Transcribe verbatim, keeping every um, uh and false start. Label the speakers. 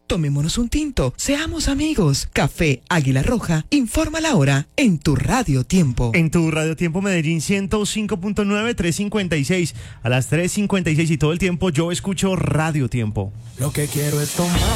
Speaker 1: Tomémonos un tinto, seamos amigos. Café Águila Roja, informa la hora en tu Radio Tiempo.
Speaker 2: En tu Radio Tiempo Medellín ciento cinco punto nueve, tres cincuenta y seis. A las tres cincuenta y seis y todo el tiempo yo escucho Radio Tiempo.
Speaker 3: Lo que quiero es tomar